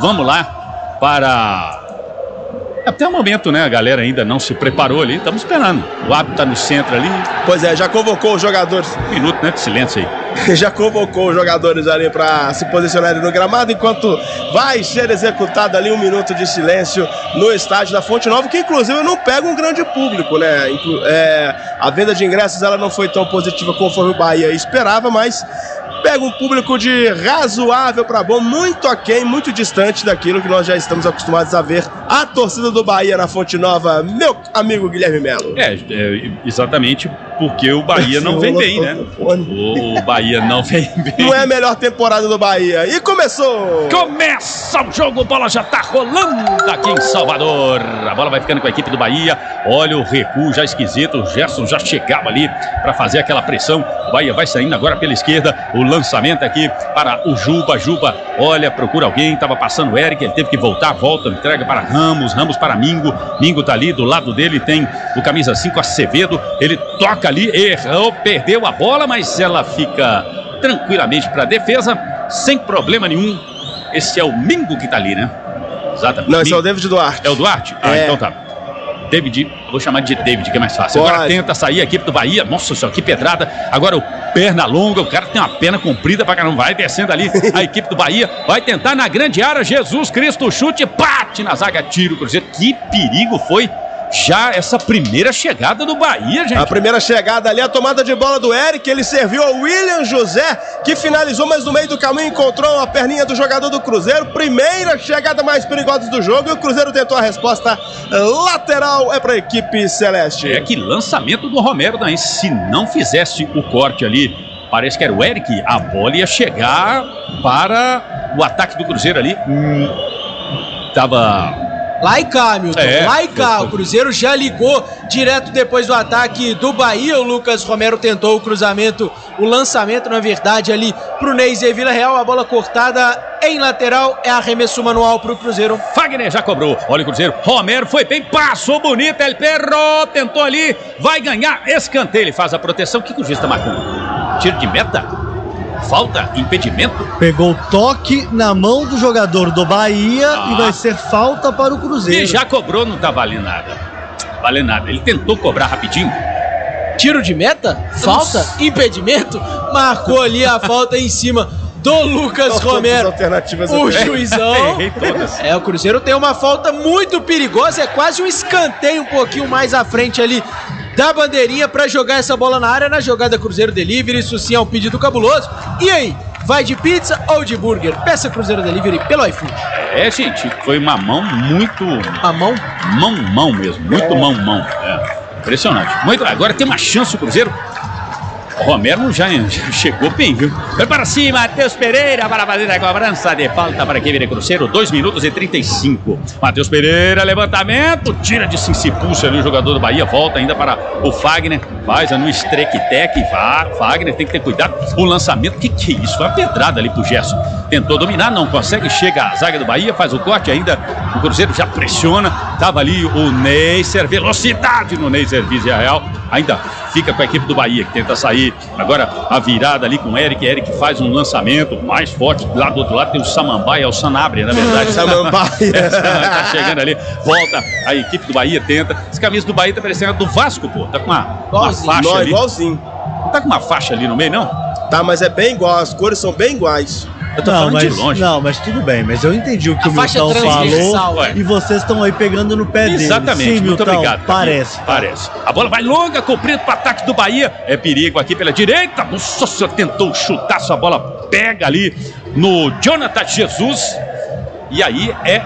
vamos lá para... Até o momento, né? A galera ainda não se preparou ali. Estamos esperando. O árbitro tá no centro ali. Pois é, já convocou os jogadores. Um minuto, né? De silêncio aí. Já convocou os jogadores ali para se posicionarem no gramado, enquanto vai ser executado ali 1 minuto de silêncio no estádio da Fonte Nova, que inclusive não pega um grande público, né? A venda de ingressos ela não foi tão positiva conforme o Bahia esperava, mas pega um público de razoável para bom, muito aquém, muito distante daquilo que nós já estamos acostumados a ver a torcida do Bahia na Fonte Nova, meu amigo Guilherme Melo. Exatamente porque o Bahia não vem bem, né? O Bahia não vem bem. Não é a melhor temporada do Bahia. E começou! Começa o jogo, a bola já tá rolando aqui em Salvador. A bola vai ficando com a equipe do Bahia. Olha o recuo já esquisito. O Gerson já chegava ali para fazer aquela pressão. O Bahia vai saindo agora pela esquerda. O lançamento aqui para o Juba. Juba, olha, procura alguém. Tava passando o Eric, ele teve que voltar. Volta, entrega para Ramos. Ramos para Mingo. Mingo tá ali, do lado dele tem o camisa 5, Acevedo. Ele toca ali, errou, perdeu a bola, mas ela fica tranquilamente para a defesa, sem problema nenhum. Esse é o Mingo que tá ali, né? Exatamente. Não, esse é o David Duarte. É o Duarte? Então tá. David, vou chamar de David, que é mais fácil. Agora tenta sair a equipe do Bahia. Nossa senhora, que pedrada. Agora o perna longa, o cara tem uma perna comprida pra caramba. Vai descendo ali a equipe do Bahia. Vai tentar na grande área. Jesus Cristo, chute, bate na zaga, tira o Cruzeiro. Que perigo foi já essa primeira chegada do Bahia, gente. A primeira chegada ali, a tomada de bola do Eric, ele serviu ao William José, que finalizou, mas no meio do caminho encontrou a perninha do jogador do Cruzeiro. Primeira chegada mais perigosa do jogo e o Cruzeiro tentou a resposta lateral, é para a equipe celeste. Que lançamento do Romero, né? Se não fizesse o corte ali, parece que era o Eric, a bola ia chegar para o ataque do Cruzeiro ali. Tava... Lá e cá, Milton, lá e cá. O Cruzeiro já ligou direto depois do ataque do Bahia. O Lucas Romero tentou o cruzamento, o lançamento, na verdade, ali pro Neiser Vila Real. A bola cortada em lateral, é arremesso manual pro Cruzeiro. Fagner já cobrou, olha o Cruzeiro. Romero foi bem, passou bonito, ele perrou, tentou ali, vai ganhar escanteio. Ele faz a proteção, o que o juiz tá marcando? Tiro de meta? Falta? Impedimento? Pegou o toque na mão do jogador do Bahia e vai ser falta para o Cruzeiro. E já cobrou, não tá valendo nada. Valendo nada. Ele tentou cobrar rapidinho. Tiro de meta? Falta? Impedimento? Marcou ali a falta em cima do Lucas Romero. O juizão. O Cruzeiro tem uma falta muito perigosa. É quase um escanteio um pouquinho mais à frente ali da bandeirinha para jogar essa bola na área, na jogada Cruzeiro Delivery. Isso sim é um pedido cabuloso. E aí, vai de pizza ou de burger? Peça Cruzeiro Delivery pelo iFood. Gente, foi uma mão muito... A mão? Mão mesmo, muito mão. Impressionante. Agora tem uma chance o Cruzeiro. O Romero já chegou bem, viu? Vai para cima, Matheus Pereira para fazer a cobrança de falta para quem vira Cruzeiro. 2 minutos e 35. Matheus Pereira, levantamento, tira de se pulsa ali o jogador do Bahia, volta ainda para o Fagner, faz no estreque-tec. Fagner tem que ter cuidado. O lançamento, que é isso? Foi uma pedrada ali pro Gerson. Tentou dominar, não consegue, chega a zaga do Bahia, faz o corte ainda. O Cruzeiro já pressiona. Tava ali o Neiser, velocidade no Neiser Vila Real. Ainda fica com a equipe do Bahia, que tenta sair. Agora a virada ali com o Eric. Eric faz um lançamento mais forte. Lá do outro lado tem o Samambaia, é o Sanabria, na verdade. Samambaia. Tá chegando ali. Volta a equipe do Bahia, tenta. Esse camisa do Bahia tá parecendo a do Vasco, pô. Tá com uma faixa ali. Igualzinho. Não tá com uma faixa ali no meio, não? Tá, mas é bem igual. As cores são bem iguais. Eu tô falando de longe. Não, mas tudo bem. Mas eu entendi o que o Milton falou. E vocês estão aí pegando no pé dele. Exatamente. Sim, muito Milton, obrigado. Parece. A bola vai longa, comprido para ataque do Bahia. É perigo aqui pela direita. Nossa senhora, tentou chutar, sua bola pega ali no Jonathan Jesus. E aí é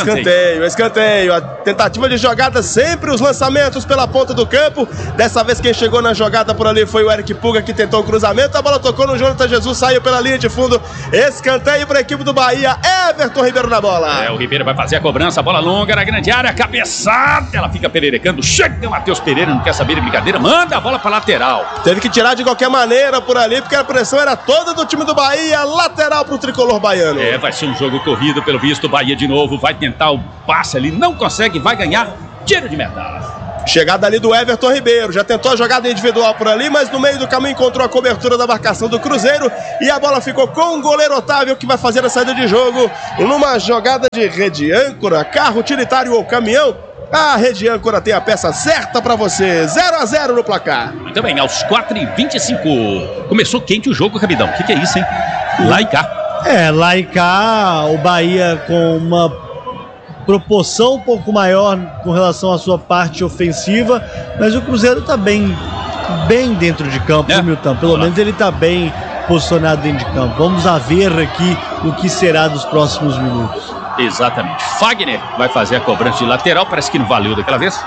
escanteio. A tentativa de jogada, sempre os lançamentos pela ponta do campo. Dessa vez quem chegou na jogada por ali foi o Eric Puga, que tentou o cruzamento. A bola tocou no Jonathan Jesus, saiu pela linha de fundo. Escanteio para a equipe do Bahia. Everton Ribeiro na bola. O Ribeiro vai fazer a cobrança. A bola longa na grande área, cabeçada. Ela fica pererecando. Chega o Matheus Pereira, não quer saber de brincadeira. Manda a bola para lateral. Teve que tirar de qualquer maneira por ali, porque a pressão era toda do time do Bahia. Lateral para o tricolor baiano. Vai ser um jogo corrido pelo visto. Bahia de novo vai tentar o passe ali, não consegue, vai ganhar tiro de meta. Chegada ali do Everton Ribeiro, já tentou a jogada individual por ali, mas no meio do caminho encontrou a cobertura da marcação do Cruzeiro e a bola ficou com o goleiro Otávio, que vai fazer a saída de jogo numa jogada de rede âncora, carro utilitário ou caminhão. A rede âncora tem a peça certa para você. 0-0 no placar. Muito bem, aos 4h25. Começou quente o jogo, Capitão. O que é isso, hein? Lá e cá. Lá e cá, o Bahia com uma proporção um pouco maior com relação à sua parte ofensiva, mas o Cruzeiro está bem dentro de campo, Milton. Pelo menos ele está bem posicionado dentro de campo. Vamos a ver aqui o que será dos próximos minutos. Exatamente. Fagner vai fazer a cobrança de lateral, parece que não valeu daquela vez.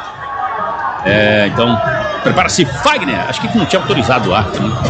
Então, prepara-se Fagner. Acho que não tinha autorizado o árbitro, né?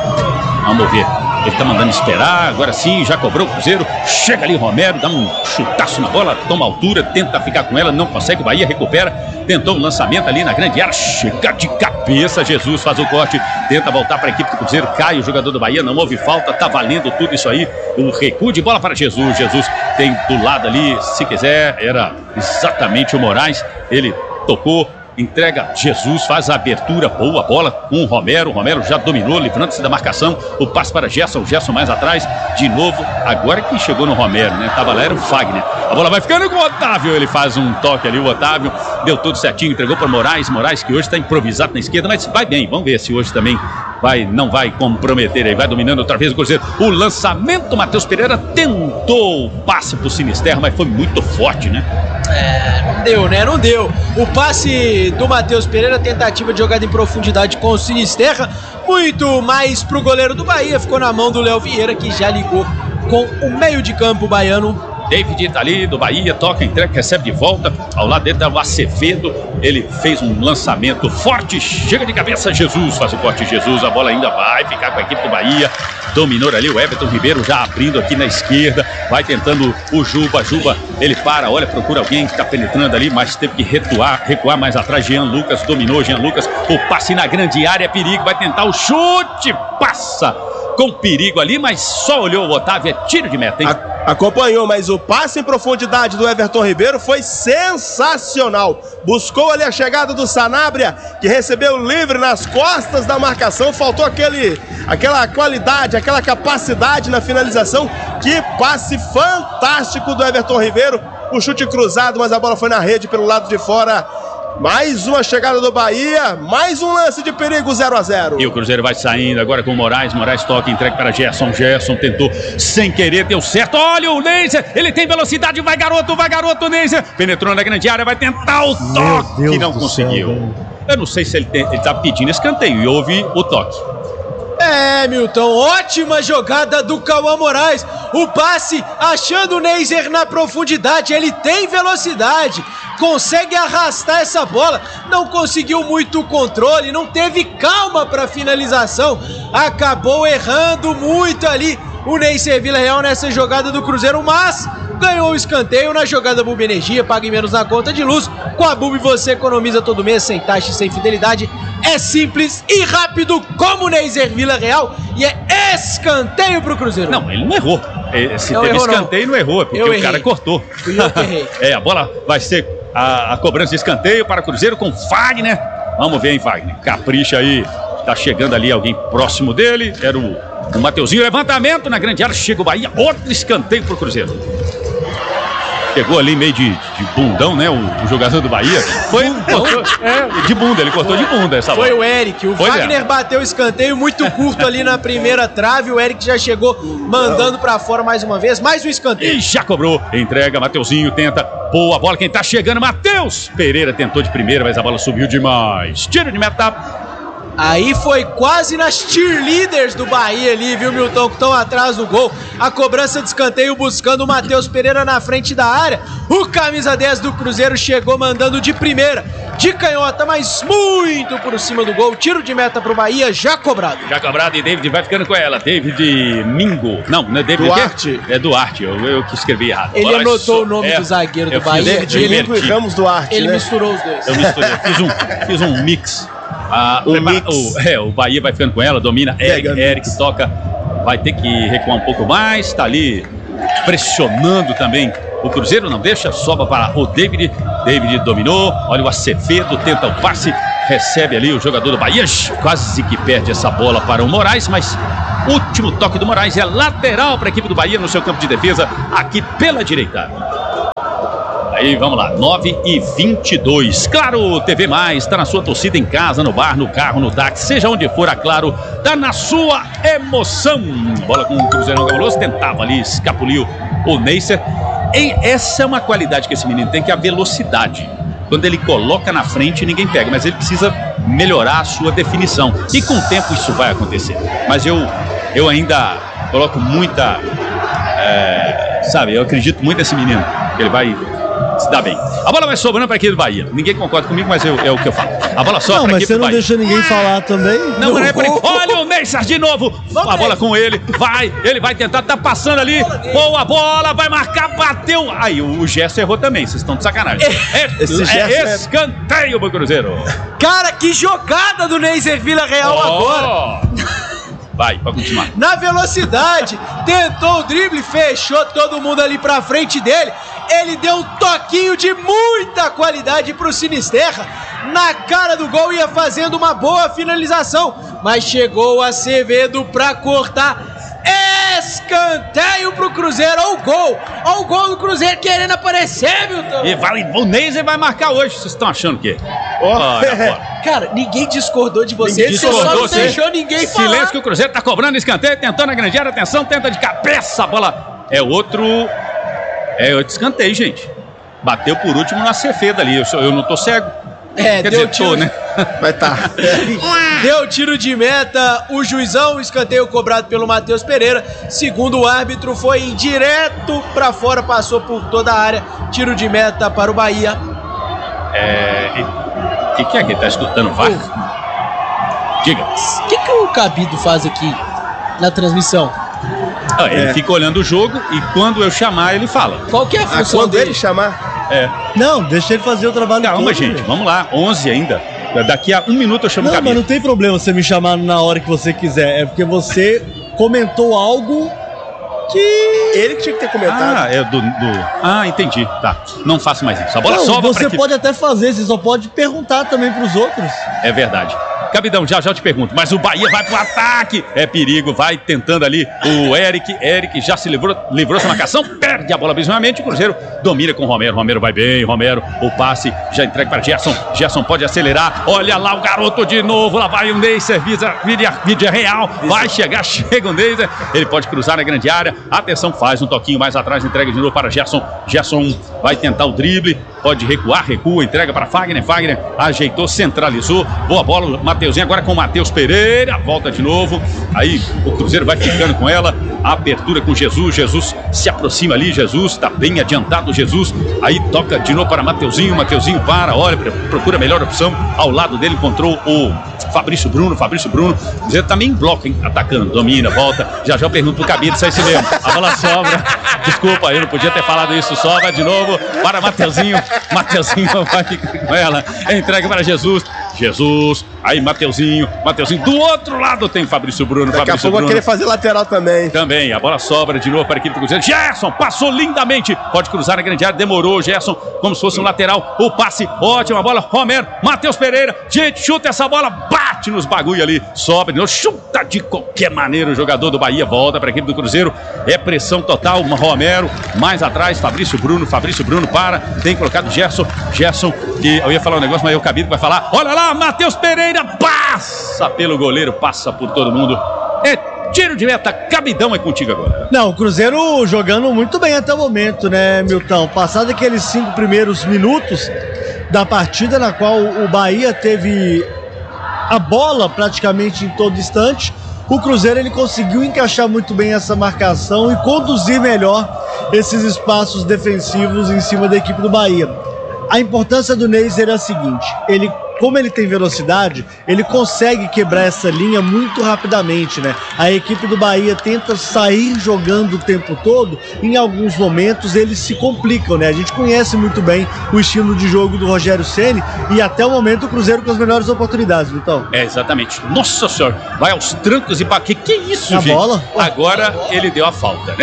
Vamos ver. Ele tá mandando esperar, agora sim, já cobrou o Cruzeiro. Chega ali Romero, dá um chutaço na bola, toma altura, tenta ficar com ela, não consegue, o Bahia recupera. Tentou um lançamento ali na grande área, chega de cabeça, Jesus faz o corte, tenta voltar para a equipe do Cruzeiro, cai o jogador do Bahia, não houve falta, tá valendo tudo isso aí. O recuo de bola para Jesus, Jesus tem do lado ali, se quiser, era exatamente o Moraes, ele tocou, entrega, Jesus faz a abertura, boa bola com o Romero já dominou, livrando-se da marcação, o passe para Gerson mais atrás, de novo, agora que chegou no Romero, né, tava lá, era o Fagner, a bola vai ficando com o Otávio, ele faz um toque ali, o Otávio deu tudo certinho, entregou para Moraes que hoje está improvisado na esquerda, mas vai bem, vamos ver se hoje também não vai comprometer aí, vai dominando outra vez o Cruzeiro, o lançamento, Matheus Pereira tentou o passe pro Sinisterra, mas foi muito forte, né? Não deu, né? Não deu. O passe do Matheus Pereira, tentativa de jogada em profundidade com o Sinisterra, muito mais pro goleiro do Bahia, ficou na mão do Léo Vieira, que já ligou com o meio de campo baiano. David tá ali do Bahia, toca, entrega, recebe de volta, ao lado dele tá o Acevedo, ele fez um lançamento forte, chega de cabeça, Jesus faz o corte, Jesus, a bola ainda vai ficar com a equipe do Bahia, dominou ali o Everton Ribeiro, já abrindo aqui na esquerda, vai tentando o Juba, ele para, olha, procura alguém que tá penetrando ali, mas teve que recuar mais atrás, Jean Lucas, dominou, Jean Lucas, o passe na grande área, perigo, vai tentar o chute, passa com perigo ali, mas só olhou o Otávio, é tiro de meta, hein? Acompanhou, mas o passe em profundidade do Everton Ribeiro foi sensacional. Buscou ali a chegada do Sanabria, que recebeu livre nas costas da marcação. Faltou aquela qualidade, aquela capacidade na finalização. Que passe fantástico do Everton Ribeiro. O chute cruzado, mas a bola foi na rede pelo lado de fora. Mais uma chegada do Bahia, mais um lance de perigo, 0-0. E o Cruzeiro vai saindo agora com o Moraes toca, entrega para Gerson tentou sem querer, deu certo, olha o Neiser, ele tem velocidade, vai garoto, Neiser, penetrou na grande área, vai tentar o toque, que não conseguiu. Eu não sei se ele tá pedindo escanteio e houve o toque. Milton, ótima jogada do Cauã Moraes, o passe achando o Neiser na profundidade, ele tem velocidade, consegue arrastar essa bola, não conseguiu muito controle, não teve calma para finalização, acabou errando muito ali o Neiser Villarreal nessa jogada do Cruzeiro, mas ganhou o escanteio na jogada Bulb Energia, pague menos na conta de luz, com a Bulb você economiza todo mês, sem taxa e sem fidelidade, é simples e rápido como o Neiser Villarreal e é escanteio pro Cruzeiro. Não, ele não errou, se teve escanteio não errou, porque o cara cortou. Eu que errei. A bola vai ser a cobrança de escanteio para o Cruzeiro com Fagner, vamos ver, hein, Fagner, capricha aí, tá chegando ali alguém próximo dele, era o Mateuzinho, levantamento na grande área, chega o Bahia, outro escanteio pro Cruzeiro. Pegou ali meio de bundão, né, o jogador do Bahia. Foi de bunda, ele cortou de bunda essa bola. Foi o Eric, Wagner bateu o escanteio muito curto ali na primeira trave, o Eric já chegou mandando pra fora mais uma vez, mais um escanteio. E já cobrou, entrega, Mateuzinho tenta, boa bola, quem tá chegando, Matheus Pereira tentou de primeira, mas a bola subiu demais. Tiro de meta. Aí foi quase nas cheerleaders do Bahia ali, viu, Milton, que estão atrás do gol. A cobrança de escanteio buscando o Matheus Pereira na frente da área. O camisa 10 do Cruzeiro chegou mandando de primeira, de canhota, mas muito por cima do gol. Tiro de meta pro Bahia, já cobrado. Já cobrado e David vai ficando com ela. David Mingo. Não é David Duarte. É Duarte, eu que escrevi errado. Ele anotou o nome do zagueiro do Bahia. David Mingo e Ramos Duarte. Ele misturou os dois. Eu misturei, fiz um mix. O Bahia vai ficando com ela, domina, Eric toca, vai ter que recuar um pouco mais, tá ali pressionando também o Cruzeiro, não deixa, sobra para o David, David dominou. Olha o Acevedo, tenta o passe. Recebe ali o jogador do Bahia. Quase que perde essa bola para o Moraes, mas último toque do Moraes é lateral para a equipe do Bahia no seu campo de defesa, aqui pela direita. Aí, vamos lá, 9h22. Claro, TV Mais, tá na sua torcida em casa, no bar, no carro, no táxi, seja onde for, a Claro, tá na sua emoção. Bola com o Cruzeirão Cabuloso, tentava ali, escapuliu o Neisser. Essa é uma qualidade que esse menino tem, que é a velocidade. Quando ele coloca na frente, ninguém pega, mas ele precisa melhorar a sua definição. E com o tempo isso vai acontecer. Mas eu ainda coloco muita... eu acredito muito nesse menino, que ele vai se dar bem. A bola vai sobrando para aqui do Bahia. Ninguém concorda comigo, mas é o que eu falo. A bola sobra para aqui do Bahia. Não, mas você não deixa ninguém falar também? Não é por... Olha o Neisser de novo. A bola com ele. Ele vai tentar, tá passando ali. Boa bola, vai marcar, bateu. Aí o Gerson errou também, vocês estão de sacanagem. Escanteio pro Cruzeiro. Cara, que jogada do Neisser Villarreal agora. Vai, pode continuar. Na velocidade, tentou o drible, fechou todo mundo ali pra frente dele. Ele deu um toquinho de muita qualidade pro Sinisterra. Na cara do gol, ia fazendo uma boa finalização. Mas chegou o Acevedo pra cortar. Escanteio pro Cruzeiro. Olha o gol do Cruzeiro querendo aparecer, Milton. E o Neisser vai marcar hoje. Vocês estão achando o quê? Cara, ninguém discordou de você. Você só não deixou ninguém falar. Silêncio que o Cruzeiro tá cobrando escanteio, tentando a grande área. Atenção, tenta de cabeça. A bola é outro escanteio, gente. Bateu por último na Acevedo ali. Eu não tô cego. Deu tiro, né? Vai tá. Deu tiro de meta, o juizão, o escanteio cobrado pelo Matheus Pereira. Segundo o árbitro, foi direto pra fora, passou por toda a área. Tiro de meta para o Bahia. O que é que ele tá escutando? VAR? Diga. O que o Cabido faz aqui na transmissão? Ele fica olhando o jogo e quando eu chamar, ele fala. Qual que é a função quando dele? ele chamar? Não, deixa ele fazer o trabalho. Calma, gente, vamos lá, 11 ainda. Daqui a 1 minuto eu chamo o Cabido. Mas não tem problema você me chamar na hora que você quiser. É porque você comentou algo que... Ele que tinha que ter comentado. Entendi. Tá, não faço mais isso. A bola sobra você pode até fazer, você só pode perguntar também pros outros. É verdade. Capitão, já eu te pergunto, mas o Bahia vai pro ataque, é perigo, vai tentando ali o Eric já se livrou essa marcação, perde a bola abismalmente, o Cruzeiro domina com o Romero vai bem, o passe já entrega para Gerson pode acelerar, olha lá o garoto de novo, lá vai o Neisser, vídeo real, vai chega o Neisser, ele pode cruzar na grande área, atenção, faz um toquinho mais atrás, entrega de novo para Gerson vai tentar o drible, pode recua, entrega para Fagner, ajeitou, centralizou, boa bola, Mateuzinho agora com o Matheus Pereira, volta de novo, aí o Cruzeiro vai ficando com ela, a abertura com Jesus se aproxima ali, Jesus tá bem adiantado, aí toca de novo para Mateuzinho para, olha, procura a melhor opção, ao lado dele encontrou o Fabrício Bruno, o Cruzeiro também em bloco, hein? Atacando, domina, volta, já eu pergunto pro Cabido, se é esse mesmo, a bola sobra, desculpa, eu não podia ter falado isso, sobra de novo para Mateuzinho vai ficar com ela, entrega para Jesus, aí Mateuzinho, do outro lado tem Fabrício Bruno. Daqui a pouco vai querer fazer lateral também. Também, a bola sobra de novo para a equipe do Cruzeiro. Gerson passou lindamente, pode cruzar na grande área, demorou, Gerson, como se fosse um lateral, o passe, ótima bola, Romero, Matheus Pereira, gente, chuta essa bola, bate nos bagulho ali, sobe de novo, chuta de qualquer maneira o jogador do Bahia, volta para a equipe do Cruzeiro, é pressão total, Romero, mais atrás, Fabrício Bruno para, tem colocado Gerson, que eu ia falar um negócio, mas o Cabido vai falar, olha lá, Matheus Pereira passa pelo goleiro, passa por todo mundo, tiro de meta, Cabidão é contigo agora. Não, o Cruzeiro jogando muito bem até o momento, né, Milton? Passado aqueles 5 primeiros minutos da partida, na qual o Bahia teve a bola praticamente em todo instante, o Cruzeiro ele conseguiu encaixar muito bem essa marcação e conduzir melhor esses espaços defensivos em cima da equipe do Bahia. A importância do Neisser é a seguinte, como ele tem velocidade, ele consegue quebrar essa linha muito rapidamente, né? A equipe do Bahia tenta sair jogando o tempo todo, em alguns momentos eles se complicam, né? A gente conhece muito bem o estilo de jogo do Rogério Ceni e até o momento o Cruzeiro com as melhores oportunidades, Vitão. Exatamente. Nossa senhora, vai aos trancos e que é isso, a gente? Bola? Agora ele deu a falta, né?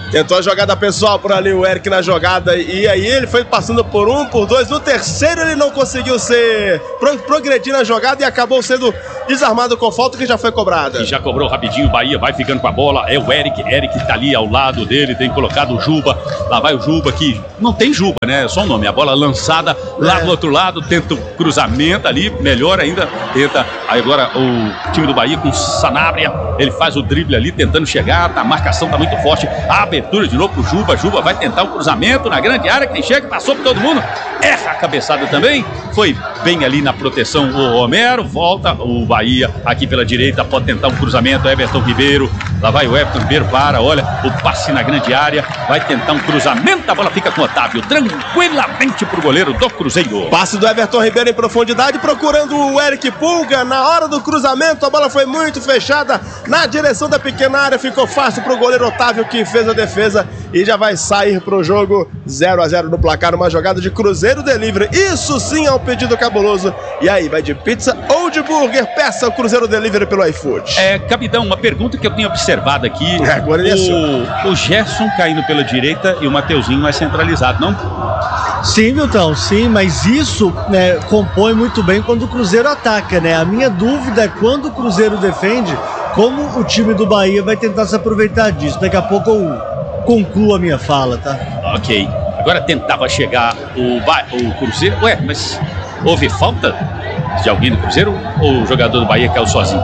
Tentou a jogada pessoal por ali, o Eric na jogada, e aí ele foi passando por um, por dois. No terceiro ele não conseguiu progredir na jogada e acabou sendo desarmado com falta que já foi cobrada. E já cobrou rapidinho, o Bahia vai ficando com a bola, é o Eric tá ali ao lado dele, tem colocado o Juba, lá vai o Juba, que não tem Juba, né, é só o nome, a bola lançada lá do outro lado, tenta o cruzamento ali, melhor ainda, tenta, aí agora o time do Bahia com o Sanabria, ele faz o drible ali, tentando chegar, a marcação tá muito forte, a abertura de novo pro Juba vai tentar o cruzamento na grande área, quem chega, passou por todo mundo, erra a cabeçada também, foi bem ali na proteção o Romero, volta o Bahia aqui pela direita, pode tentar um cruzamento, Everton Ribeiro, lá vai o Everton Ribeiro, olha, o passe na grande área, vai tentar um cruzamento, a bola fica com o Otávio, tranquilamente pro goleiro do Cruzeiro. Passe do Everton Ribeiro em profundidade, procurando o Eric Pulga, na hora do cruzamento, a bola foi muito fechada, na direção da pequena área, ficou fácil pro goleiro Otávio, que fez a defesa e já vai sair pro jogo 0-0 no placar, uma jogada de Cruzeiro Delivery, isso sim é um pedido cabuloso, e aí, vai de pizza ou de burger? Peça o Cruzeiro Delivery pelo iFood. Capitão, uma pergunta que eu tenho observado aqui, agora o Gerson caindo pela direita e o Mateuzinho mais centralizado, não? Sim, Milton, sim, mas isso, né, compõe muito bem quando o Cruzeiro ataca, né? A minha dúvida é quando o Cruzeiro defende, como o time do Bahia vai tentar se aproveitar disso. Daqui a pouco eu concluo a minha fala, tá? Ok. Agora tentava chegar o Cruzeiro. Ué, mas houve falta de alguém do Cruzeiro ou o jogador do Bahia caiu sozinho?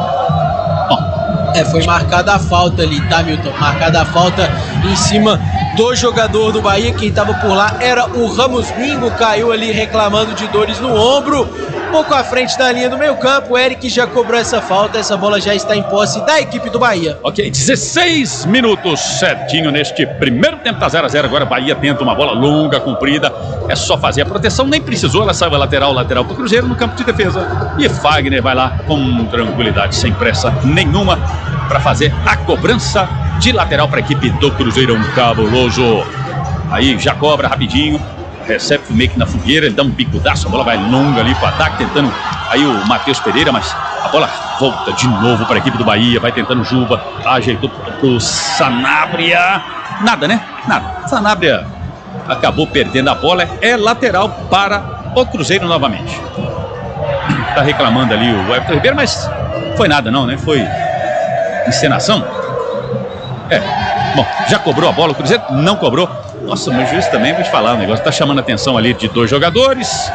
Foi marcada a falta ali, tá, Milton? Marcada a falta em cima do jogador do Bahia. Quem tava por lá era o Ramos Mingo, caiu ali reclamando de dores no ombro. Pouco à frente da linha do meio campo, o Eric já cobrou essa falta, essa bola já está em posse da equipe do Bahia. Ok, 16 minutos certinho neste primeiro tempo, tá 0-0, agora Bahia tenta uma bola longa, comprida, é só fazer a proteção, nem precisou, ela saiu lateral pro Cruzeiro no campo de defesa, e Fagner vai lá com tranquilidade, sem pressa nenhuma, para fazer a cobrança de lateral para a equipe do Cruzeirão cabuloso. Aí já cobra rapidinho, recebe meio que na fogueira, ele dá um bicudaço, a bola vai longa ali pro ataque, tentando aí o Matheus Pereira, mas a bola volta de novo para a equipe do Bahia, vai tentando Juba, ajeitou pro Sanabria, nada, né? Nada. Sanabria acabou perdendo a bola, é lateral para o Cruzeiro novamente. Tá reclamando ali o Everton Ribeiro, mas foi nada não, né? Foi encenação. Bom, já cobrou a bola, o Cruzeiro não cobrou. Nossa, mas o juiz também, vou te falar um negócio, tá chamando a atenção ali de dois jogadores.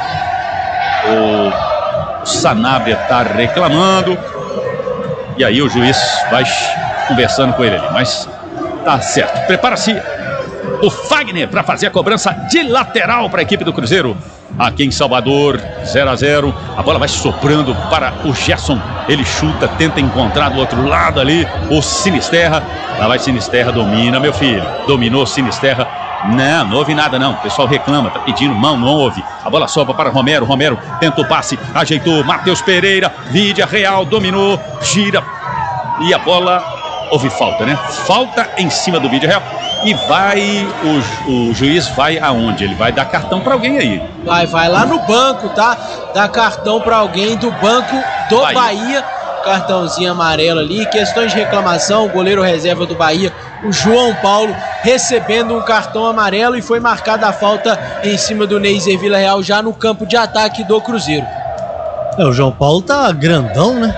O Sanabria tá reclamando. E aí o juiz vai conversando com ele ali, mas tá certo. Prepara-se o Fagner para fazer a cobrança de lateral para a equipe do Cruzeiro. Aqui em Salvador, 0-0, a bola vai soprando para o Gerson, ele chuta, tenta encontrar do outro lado ali o Sinisterra, lá vai Sinisterra, domina, meu filho, dominou Sinisterra, não houve nada não, o pessoal reclama, tá pedindo mão, não houve, a bola sobra para Romero, Romero tenta o passe, ajeitou, Matheus Pereira, Vídea Real, dominou, gira, e a bola, houve falta, né? Falta em cima do Vídea Real. E vai, o juiz vai aonde? Ele vai dar cartão para alguém aí. Vai lá no banco, tá? Dá cartão para alguém do banco do Bahia. Cartãozinho amarelo ali. Questões de reclamação, o goleiro reserva do Bahia, o João Paulo, recebendo um cartão amarelo e foi marcada a falta em cima do Neiser Vila Real já no campo de ataque do Cruzeiro. O João Paulo tá grandão, né?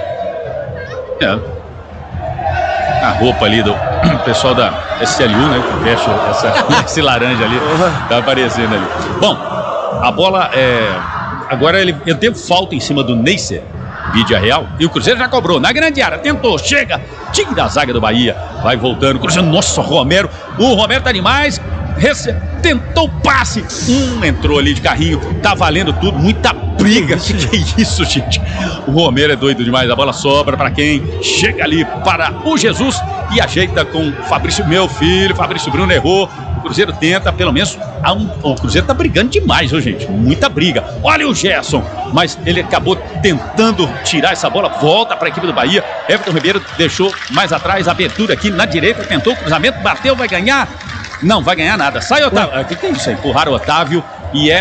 A roupa ali do pessoal da SLU, né? Que veste esse laranja ali, tá aparecendo ali. Bom, a bola agora ele teve falta em cima do Neiser Vídea Real e o Cruzeiro já cobrou na grande área, tentou, chega, tira a zaga do Bahia, vai voltando, Cruzeiro, nossa, o Romero tá demais, tentou o passe, entrou ali de carrinho, tá valendo tudo, muita briga, que é isso, gente? O Romero é doido demais, a bola sobra para quem? Chega ali para o Jesus e ajeita com Fabrício, meu filho, Fabrício Bruno errou, o Cruzeiro tenta, pelo menos, o Cruzeiro tá brigando demais, viu, gente? Muita briga, olha o Gerson, mas ele acabou tentando tirar essa bola, volta para a equipe do Bahia, Everton Ribeiro deixou mais atrás, abertura aqui na direita, tentou o cruzamento, bateu, vai ganhar? Não, vai ganhar nada, sai Otávio, o que é isso aí? Empurraram o Otávio e é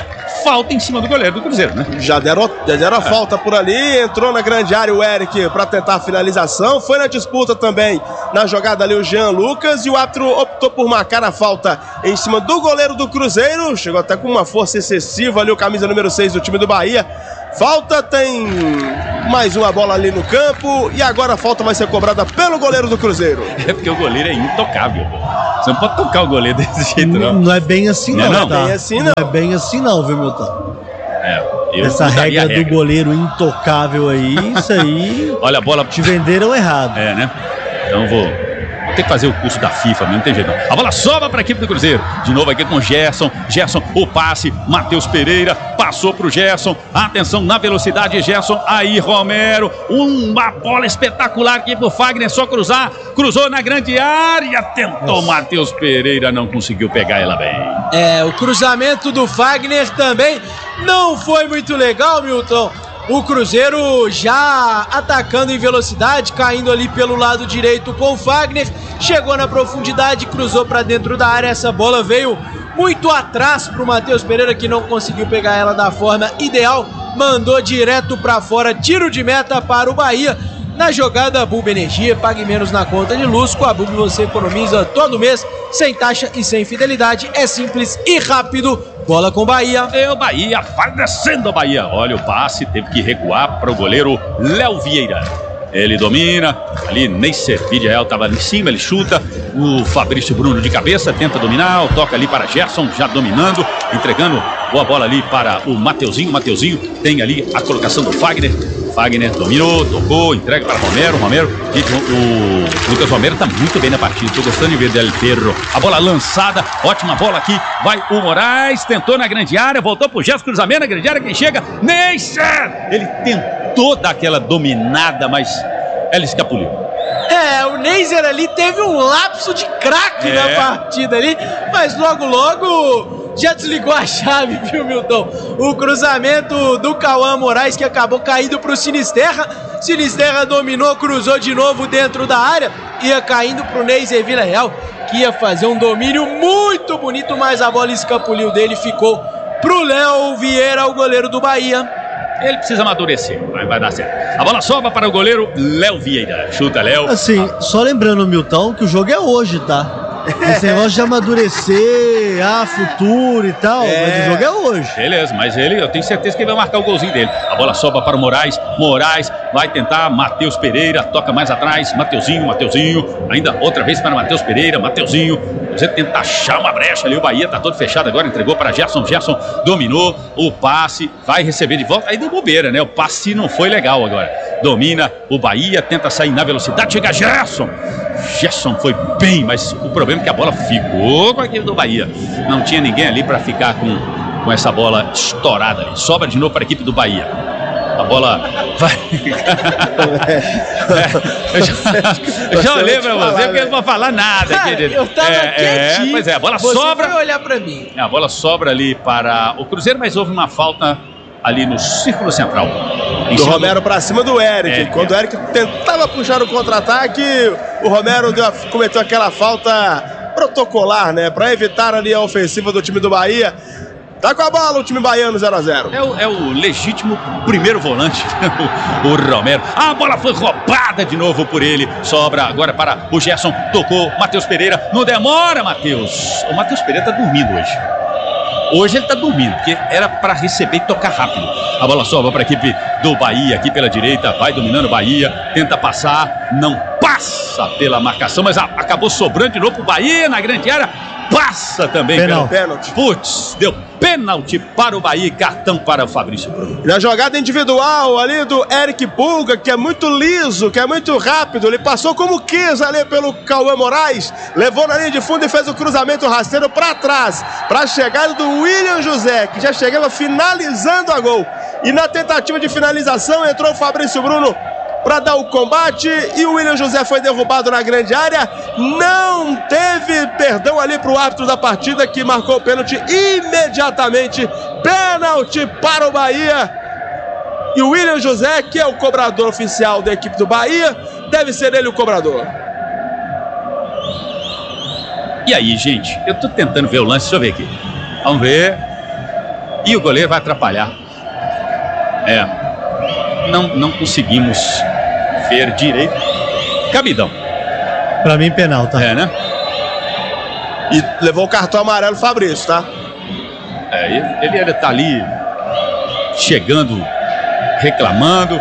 falta em cima do goleiro do Cruzeiro, né? Já deram a falta por ali, entrou na grande área o Eric para tentar a finalização, foi na disputa também, na jogada ali o Jean Lucas, e o árbitro optou por marcar a falta em cima do goleiro do Cruzeiro, chegou até com uma força excessiva ali o camisa número 6 do time do Bahia. Falta, tem mais uma bola ali no campo e agora a falta vai ser cobrada pelo goleiro do Cruzeiro. É porque o goleiro é intocável. Você não pode tocar o goleiro desse jeito, não. Não é bem assim, não. Não, tá? Bem assim, não. Não é bem assim, não, viu, Milton? Essa regra do goleiro intocável aí, isso aí. Olha a bola. Te venderam errado. É, né? Então vou ter que fazer o curso da FIFA, mas não tem jeito não. A bola sobra para a equipe do Cruzeiro. De novo aqui com Gerson. Gerson, o passe. Matheus Pereira passou para o Gerson. Atenção na velocidade, Gerson. Aí, Romero. Uma bola espetacular aqui pro Fagner. Só cruzar. Cruzou na grande área. Tentou Matheus Pereira. Não conseguiu pegar ela bem. O cruzamento do Fagner também não foi muito legal, Milton. O Cruzeiro já atacando em velocidade, caindo ali pelo lado direito com o Fagner. Chegou na profundidade, cruzou para dentro da área. Essa bola veio muito atrás para o Matheus Pereira, que não conseguiu pegar ela da forma ideal. Mandou direto para fora, tiro de meta para o Bahia. Na jogada, Bulb Energia, pague menos na conta de luz. Com a Bulb você economiza todo mês, sem taxa e sem fidelidade. É simples e rápido. Bola com o Bahia. E o Bahia vai descendo a Bahia. Olha o passe, teve que recuar para o goleiro Léo Vieira. Ele domina, ali Neisser Vidiel estava ali em cima, ele chuta. O Fabrício Bruno de cabeça, tenta dominar, toca ali para Gerson, já dominando, entregando boa bola ali para o Mateuzinho. Mateuzinho tem ali a colocação do Fagner. Fagner dominou, tocou, entrega para Romero. O Lucas Romero está muito bem na partida. Estou gostando de ver Del Perro. A bola lançada, ótima bola aqui. Vai o Moraes, tentou na grande área, voltou pro Gerson, cruzamento na grande área. Quem chega? Neisser! Ele tentou dar aquela dominada, mas ela escapuliu. O Neisser ali teve um lapso de craque na partida ali, mas logo já desligou a chave, viu, Milton? O cruzamento do Cauã Moraes, que acabou caindo pro Sinisterra. Sinisterra dominou, cruzou de novo dentro da área, ia caindo pro Neisser Villarreal, que ia fazer um domínio muito bonito, mas a bola escapuliu dele, ficou pro Léo Vieira, o goleiro do Bahia. Ele precisa amadurecer, vai dar certo. A bola sobra para o goleiro Léo Vieira. Chuta, Léo. Assim, só lembrando, Milton, que o jogo é hoje, tá? Esse negócio de amadurecer, futuro e tal, mas o jogo é hoje. Beleza, mas eu tenho certeza que ele vai marcar o golzinho dele. A bola sobra para o Moraes. Moraes vai tentar, Matheus Pereira, toca mais atrás. Mateuzinho. Ainda outra vez para Matheus Pereira, Mateuzinho. Você tenta achar uma brecha ali, o Bahia tá todo fechado agora, entregou para Gerson. Gerson dominou o passe, vai receber de volta. Aí deu bobeira, né? O passe não foi legal agora. Domina o Bahia, tenta sair na velocidade, chega Gerson. Gerson foi bem, mas o problema é que a bola ficou com aquele do Bahia. Não tinha ninguém ali para ficar com essa bola estourada ali. Sobra de novo para a equipe do Bahia. A bola vai. Eu já olhei pra você porque eu não vou falar nada. Eu tava quietinho. Pois é, a bola você sobra. Vai olhar pra mim. A bola sobra ali para o Cruzeiro, mas houve uma falta ali no círculo central. Do Romero pra cima do Eric. Quando o Eric tentava puxar o contra-ataque, o Romero cometeu aquela falta protocolar, né? Pra evitar ali a ofensiva do time do Bahia. Tá com a bola o time baiano 0-0. É o legítimo primeiro volante, o Romero. A bola foi roubada de novo por ele. Sobra agora para o Gerson. Tocou Matheus Pereira. Não demora, Matheus. O Matheus Pereira tá dormindo hoje. Hoje ele tá dormindo, porque era para receber e tocar rápido. A bola sobra para a equipe do Bahia aqui pela direita. Vai dominando o Bahia. Tenta passar. Não passa pela marcação, mas acabou sobrando de novo pro Bahia na grande área. Passa também pelo pênalti. Putz, deu pênalti para o Bahia e cartão para o Fabrício Bruno. Na jogada individual ali do Eric Pulga, que é muito liso, que é muito rápido, ele passou como quis ali pelo Cauã Moraes, levou na linha de fundo e fez o cruzamento rasteiro para trás, para a chegada do William José, que já chegava finalizando a gol. E na tentativa de finalização entrou o Fabrício Bruno para dar o combate e o William José foi derrubado na grande área. Não teve perdão ali para o árbitro da partida, que marcou o pênalti imediatamente. Pênalti para o Bahia. E o William José, que é o cobrador oficial da equipe do Bahia, deve ser ele o cobrador. E aí, gente, eu tô tentando ver o lance, deixa eu ver aqui. Vamos ver. E o goleiro vai atrapalhar. Não conseguimos ver direito. Cabidão. Pra mim, penal, tá? Né? E levou o cartão amarelo Fabrício, tá? Ele tá ali chegando, reclamando,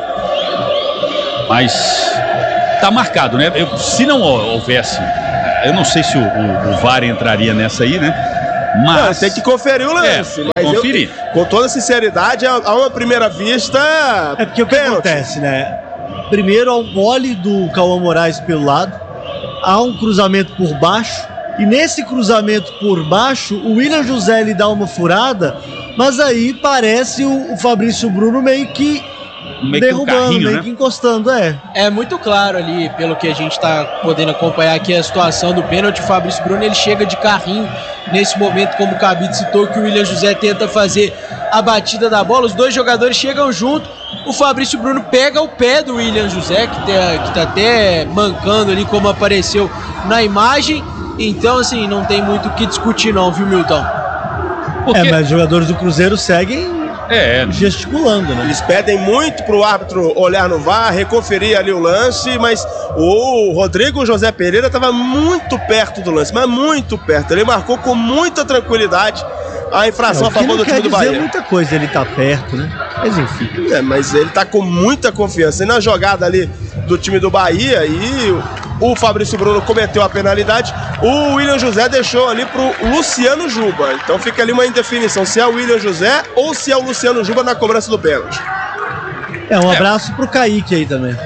mas tá marcado, né? Se não houvesse, eu não sei se o VAR entraria nessa aí, né? Mas tem que conferir o lance. Mas conferir. Com toda sinceridade, a uma primeira vista, porque o que acontece, né? Primeiro há um mole do Cauã Moraes pelo lado, há um cruzamento por baixo, e nesse cruzamento por baixo, o William José ele dá uma furada, mas aí parece o Fabrício Bruno meio que derrubando, meio que encostando, É muito claro ali, pelo que a gente tá podendo acompanhar aqui a situação do pênalti. O Fabrício Bruno, ele chega de carrinho nesse momento, como o Cabide citou, que o William José tenta fazer a batida da bola, os dois jogadores chegam junto, o Fabrício Bruno pega o pé do William José, que tá até mancando ali, como apareceu na imagem. Então, assim, não tem muito o que discutir não, viu, Milton? Mas os jogadores do Cruzeiro seguem gesticulando, né? Eles pedem muito pro árbitro olhar no VAR, reconferir ali o lance, mas o Rodrigo José Pereira estava muito perto do lance, mas muito perto. Ele marcou com muita tranquilidade a infração a favor do time do Bahia. Não quer dizer muita coisa, ele tá perto, né? Mas enfim. Mas ele tá com muita confiança. E na jogada ali do time do Bahia, e o Fabrício Bruno cometeu a penalidade, o William José deixou ali pro Luciano Juba. Então fica ali uma indefinição, se é o William José ou se é o Luciano Juba na cobrança do pênalti. Um abraço pro Kaique aí também.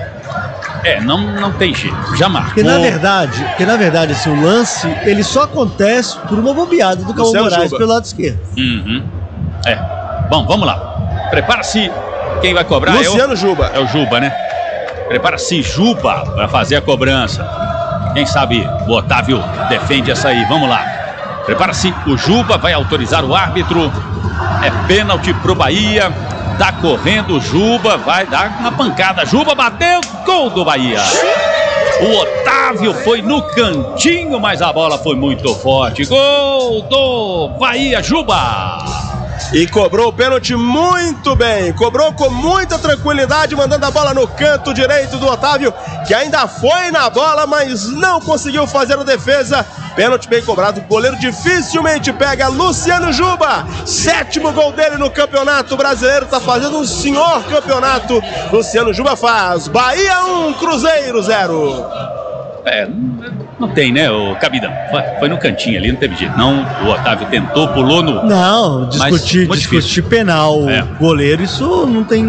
Não tem jeito, já marcou. Porque na verdade, assim, o lance, ele só acontece por uma bobeada do Cauã Moraes pelo lado esquerdo. Bom, vamos lá. Prepara-se, quem vai cobrar Luciano Juba. É o Juba, né? Prepara-se Juba para fazer a cobrança. Quem sabe o Otávio defende essa aí. Vamos lá. Prepara-se, o Juba vai autorizar o árbitro. É pênalti pro Bahia. Tá correndo o Juba, vai dar uma pancada. Juba bateu, gol do Bahia. O Otávio foi no cantinho, mas a bola foi muito forte. Gol do Bahia, Juba. E cobrou o pênalti muito bem, cobrou com muita tranquilidade, mandando a bola no canto direito do Otávio, que ainda foi na bola, mas não conseguiu fazer a defesa. Pênalti bem cobrado, o goleiro dificilmente pega. Luciano Juba, 7º gol dele no Campeonato Brasileiro, tá fazendo um senhor campeonato. Luciano Juba faz, Bahia 1, Cruzeiro 0. Não tem, né, o Cabidão? Foi no cantinho ali, não teve jeito. Não, o Otávio tentou, pulou no... Não, discutir penal, goleiro, isso não tem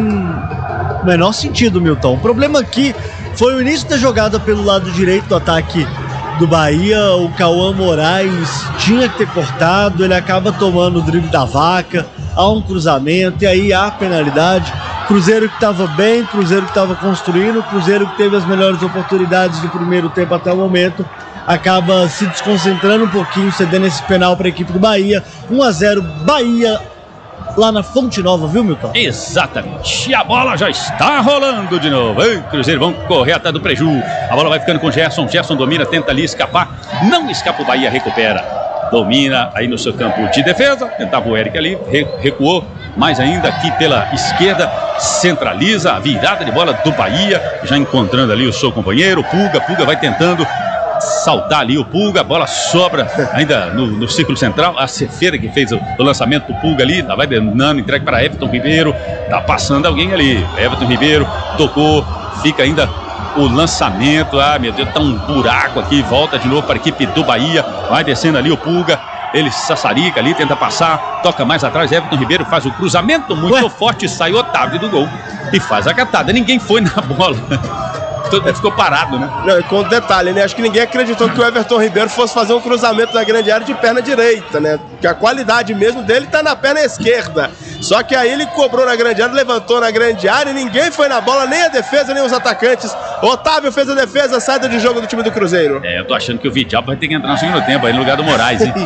o menor sentido, Milton. O problema aqui foi o início da jogada pelo lado direito do ataque do Bahia. O Cauã Moraes tinha que ter cortado, ele acaba tomando o drible da vaca, há um cruzamento e aí há penalidade. Cruzeiro que estava bem, Cruzeiro que estava construindo, Cruzeiro que teve as melhores oportunidades do primeiro tempo até o momento, acaba se desconcentrando um pouquinho, cedendo esse penal para a equipe do Bahia. 1-0 Bahia lá na Fonte Nova, viu, Milton? Exatamente. E a bola já está rolando de novo. Ei, Cruzeiro, vão correr até do preju. A bola vai ficando com o Gerson. Gerson domina, tenta ali escapar. Não escapa, o Bahia recupera. Domina aí no seu campo de defesa. Tentava o Eric ali, recuou. Mais ainda aqui pela esquerda, centraliza a virada de bola do Bahia, já encontrando ali o seu companheiro, Pulga vai tentando saltar ali o Pulga, a bola sobra ainda no círculo central, a Cefeira que fez o lançamento do Pulga ali, vai dando, entregue para Everton Ribeiro, tá passando alguém ali, Everton Ribeiro tocou, fica ainda o lançamento, meu Deus, tá um buraco aqui, volta de novo para a equipe do Bahia, vai descendo ali o Pulga, ele sassarica ali, tenta passar, toca mais atrás, Everton Ribeiro faz o cruzamento muito forte, sai o Otávio do gol e faz a catada, ninguém foi na bola. Todo mundo ficou parado, né? Não, e com detalhe, né? Acho que ninguém acreditou que o Everton Ribeiro fosse fazer um cruzamento na grande área de perna direita, né? Porque a qualidade mesmo dele tá na perna esquerda. Só que aí ele cobrou na grande área, levantou na grande área e ninguém foi na bola, nem a defesa, nem os atacantes. Otávio fez a defesa, a saída de jogo do time do Cruzeiro. Eu tô achando que o Vidal vai ter que entrar no segundo tempo aí no lugar do Moraes, hein?